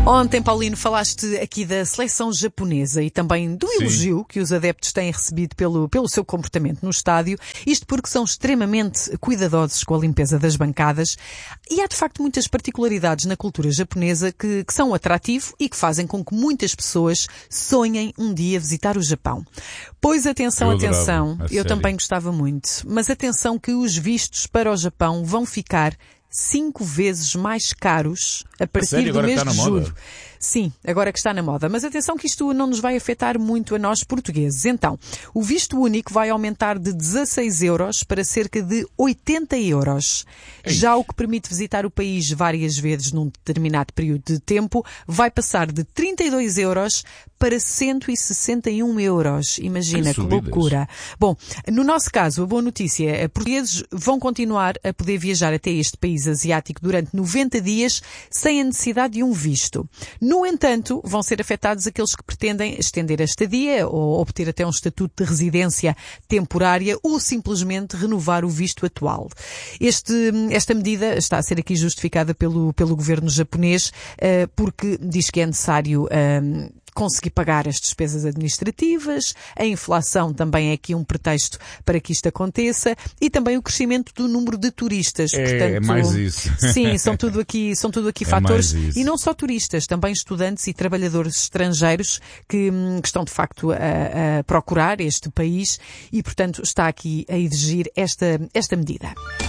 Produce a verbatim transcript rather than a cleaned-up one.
Ontem, Paulino, falaste aqui da seleção japonesa e também do elogio Sim. que os adeptos têm recebido pelo, pelo seu comportamento no estádio. Isto porque são extremamente cuidadosos com a limpeza das bancadas. E há, de facto, muitas particularidades na cultura japonesa que, que são atrativo e que fazem com que muitas pessoas sonhem um dia visitar o Japão. Pois atenção, eu adorava, atenção, eu sério. também gostava muito. Mas atenção que os vistos para o Japão vão ficar cinco vezes mais caros a partir sério? do Agora mês está de na julho. moda? Sim, agora que está na moda. Mas atenção que isto não nos vai afetar muito a nós portugueses. Então, o visto único vai aumentar de dezasseis euros para cerca de oitenta euros. Ei. Já o que permite visitar o país várias vezes num determinado período de tempo vai passar de trinta e dois euros para cento e sessenta e um euros. Imagina que, que loucura. Bom, no nosso caso, a boa notícia é que portugueses vão continuar a poder viajar até este país asiático durante noventa dias sem a necessidade de um visto. No entanto, vão ser afetados aqueles que pretendem estender a estadia ou obter até um estatuto de residência temporária ou simplesmente renovar o visto atual. Este, esta medida está a ser aqui justificada pelo, pelo governo japonês uh, porque diz que é necessário Uh, conseguir pagar as despesas administrativas, a inflação também é aqui um pretexto para que isto aconteça e também o crescimento do número de turistas. É, Portanto, é mais isso. Sim, são tudo aqui, são tudo aqui é fatores e não só turistas, também estudantes e trabalhadores estrangeiros que, que estão de facto a, a procurar este país e, portanto, está aqui a exigir esta, esta medida.